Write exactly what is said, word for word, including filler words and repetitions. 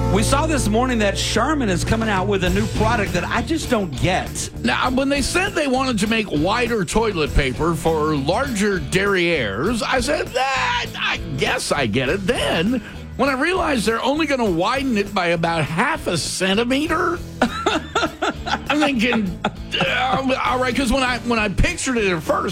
We saw this morning that Sherman is coming out with a new product that I just don't get. Now, when they said they wanted to make wider toilet paper for larger derrieres, I said, ah, I guess I get it. Then, when I realized they're only going to widen it by about half a centimeter, I'm thinking, uh, all right, because when I when I pictured it at first,